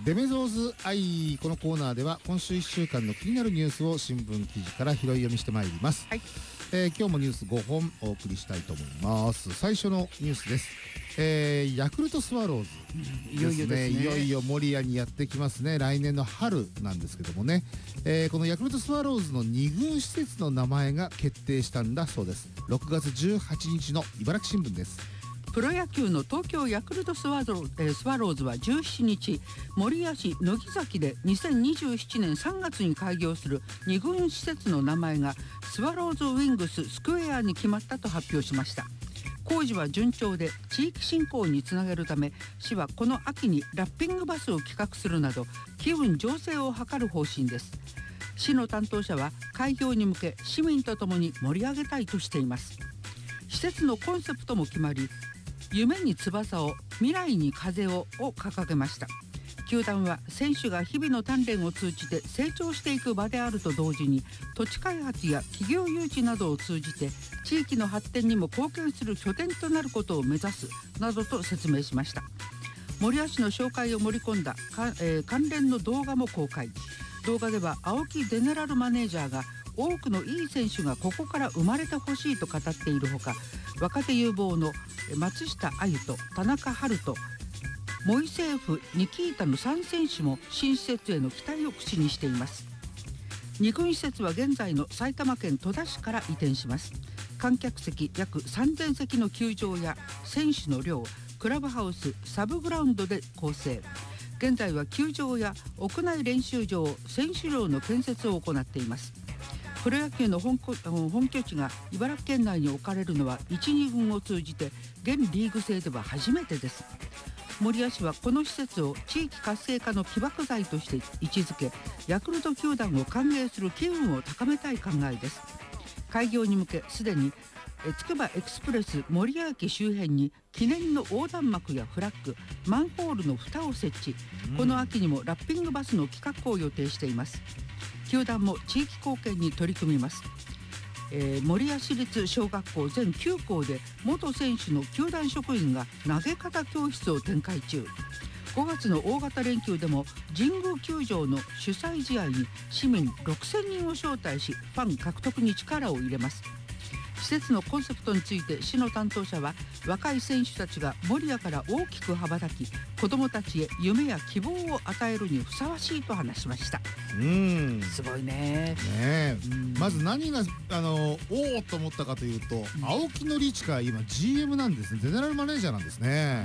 デメゾーズアイ。このコーナーでは今週1週間の気になるニュースを新聞記事から拾い読みしてまいります。今日もニュース5本お送りしたいと思います。最初のニュースです。ヤクルトスワローズですね。いよいよ守谷にやってきますね。来年の春なんですけどもね、このヤクルトスワローズの2軍施設の名前が決定したんだそうです。6月18日の茨城新聞です。 プロ野球の東京ヤクルトスワローズは17日、守谷市乃木崎で2027年3月に開業する2軍施設の名前がスワローズウィングススクエアに決まったと発表しました。工事は順調で地域振興につなげるため、市はこの秋にラッピングバスを企画するなど気分醸成を図る方針です。市の担当者は開業に向け市民とともに盛り上げたいとしています。施設のコンセプトも決まり、夢に翼を、未来に風を掲げました。球団は選手が日々の鍛錬を通じて成長していく場であると同時に、土地開発や企業誘致などを通じて地域の発展にも貢献する拠点となることを目指すなどと説明しました。守谷市の紹介を盛り込んだ関連の動画も公開。動画では青木ゼネラルマネージャーが多くのいい選手がここから生まれてほしいと語っているほか、若手有望の松下亜由と田中春人、モイセーフ・ニキータの3選手も新施設への期待を口にしています。2軍施設は現在の埼玉県戸田市から移転します。観客席約3000席の球場や選手の寮、クラブハウス、サブグラウンドで構成。現在は球場や屋内練習場、選手寮の建設を行っています。プロ野球の本拠地が茨城県内に置かれるのは1、2軍を通じて現リーグ制では初めてです。守谷市はこの施設を地域活性化の起爆剤として位置づけ、ヤクルト球団を歓迎する機運を高めたい考えです。開業に向けすでにつくばエクスプレス守谷駅周辺に記念の横断幕やフラッグ、マンホールの蓋を設置。この秋にもラッピングバスの企画を予定しています。球団も地域貢献に取り組みます。守谷市立小学校全9校で元選手の球団職員が投げ方教室を展開中。5月の大型連休でも神宮球場の主催試合に市民6000人を招待し、ファン獲得に力を入れます。施設のコンセプトについて市の担当者は、若い選手たちが守谷から大きく羽ばたき、子どもたちへ夢や希望を与えるにふさわしいと話しました。すごいね。 まず何がおおと思ったかというと、青木宣親今 GM なんですね。ゼネラルマネージャーなんですね。